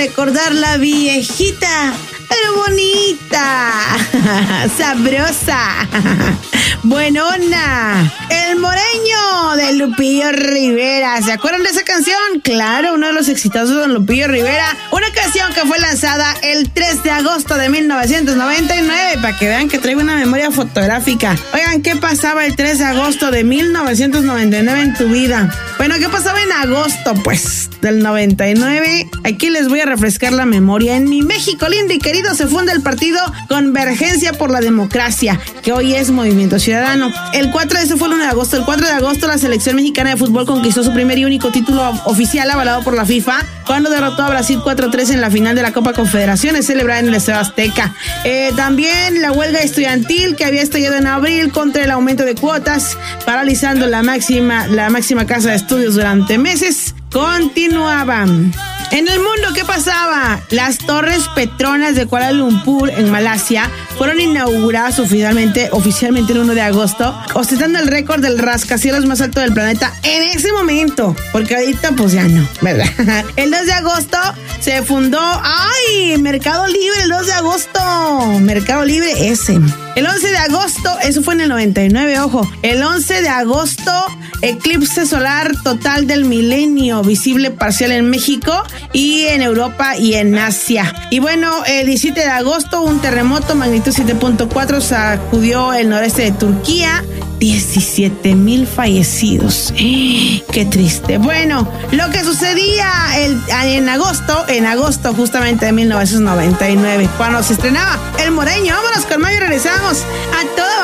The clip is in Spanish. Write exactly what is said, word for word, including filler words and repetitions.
recordar la viejita, pero bonita, sabrosa, buenona, El Moreño de Lupillo Rivera. ¿Se acuerdan de esa canción? Claro, uno de los exitosos de Lupillo Rivera. Una canción que fue lanzada el tres de agosto de mil novecientos noventa y nueve, para que vean que traigo una memoria fotográfica. Oigan, ¿qué pasaba el tres de agosto de mil novecientos noventa y nueve en tu vida? Bueno, ¿qué pasaba en agosto, pues, del noventa y nueve? Aquí les voy a refrescar la memoria. En mi México lindo y querido se funda el partido Convergencia por la Democracia, que hoy es Movimiento Ciudadano. El cuatro de ese fue el uno de agosto. El cuatro de agosto la selección mexicana de fútbol conquistó su primer y único título oficial avalado por la FIFA cuando derrotó a Brasil cuatro tres en la final de la Copa Confederaciones celebrada en el Estadio Azteca. Eh, también la huelga estudiantil que había estallado en abril contra el aumento de cuotas, paralizando la máxima, la máxima casa de estudios durante meses, continuaban. En el mundo, ¿qué pasaba? Las Torres Petronas de Kuala Lumpur, en Malasia, fueron inauguradas oficialmente, oficialmente el uno de agosto, ostentando el récord del rascacielos más alto del planeta en ese momento, porque ahorita pues ya no, ¿verdad? El dos de agosto se fundó, ¡ay! Mercado Libre, el dos de agosto, Mercado Libre ese. El once de agosto, eso fue en el noventa y nueve, ojo, el once de agosto, eclipse solar total del milenio, visible parcial en México y en Europa y en Asia. Y bueno, el diecisiete de agosto, un terremoto magnitud siete punto cuatro sacudió el noreste de Turquía, diecisiete mil fallecidos. ¡Qué triste! Bueno, lo que sucedía el, en agosto, en agosto justamente de mil novecientos noventa y nueve, cuando se estrenaba El Moreño. Vámonos con Mayo y regresamos a todo